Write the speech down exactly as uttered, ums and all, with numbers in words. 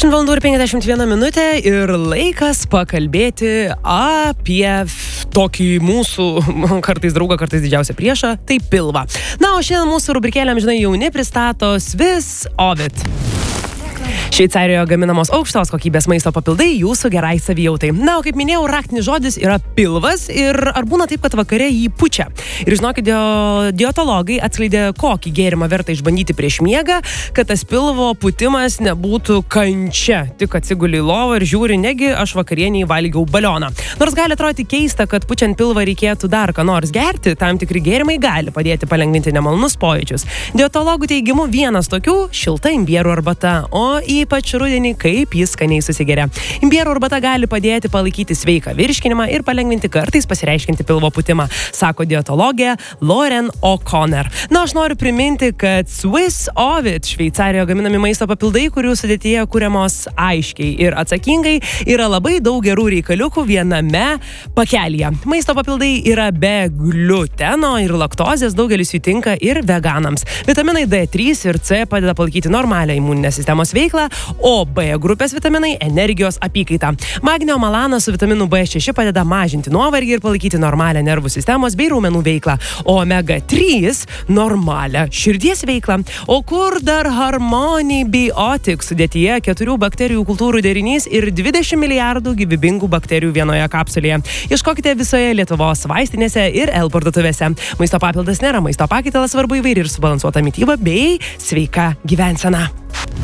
dešimt valandų ir penkiasdešimt viena minutė ir laikas pakalbėti apie tokį mūsų kartais draugą, kartais didžiausią priešą, tai pilvą. Na, o šiandien mūsų rubrikėlėm, žinai, jauni pristato Swiss Ovid. Šveicarijoje gaminamos aukštos kokybės maisto papildai jūsų gerai savijautai. Na, o kaip minėjau, raktinis žodis yra pilvas ir ar būna taip, kad vakare jį pučia. Ir žinokit, dietologai atskleidė, kokį gėrimą verta išbandyti prieš miegą, kad tas pilvo putimas nebūtų kančia. Tik atsiguli į lovą ir žiūri, negi aš vakarieniai valgiau balioną. Nors gali atrodyti keista, kad pučiant pilvą reikėtų dar ką nors gerti, tam tikri gėrimai gali padėti palengvinti nemalonus pojūčius. Dietologų teigimu vienas tokių šilta imbierų arbata, o ypač rudenį, kaip jis skaniai susigeria. Imbierų arbata gali padėti palaikyti sveiką virškinimą ir palengvinti kartais pasireiškinti pilvo putimą, sako dietologė Lauren O'Connor. Na, aš noriu priminti, kad Swiss Ovid Šveicarijoje gaminami maisto papildai, kurių sudėtyje kuriamos aiškiai ir atsakingai, yra labai daug gerų reikaliukų viename pakelyje. Maisto papildai yra be gliuteno ir laktozės, daugelis jų tinka ir veganams. Vitaminai D trys ir C padeda palaikyti normalią imuninės sistemos veiklą, o B grupės vitaminai energijos apykaitą. Magnio malanas su vitaminu B šeši padeda mažinti nuovargį ir palaikyti normalią nervų sistemos bei raumenų veiklą, o omega trys normalią širdies veiklą. O kur dar Harmony Biotic sudėtyje keturių bakterijų kultūrų derinys ir dvidešimt milijardų gyvybingų bakterijų vienoje kapsulėje. Ieškokite visoje Lietuvos vaistinėse ir L parduotuvėse. Maisto papildas nėra maisto pakaitalas, svarbu įvairi ir subalansuota mityba bei sveika gyvensena.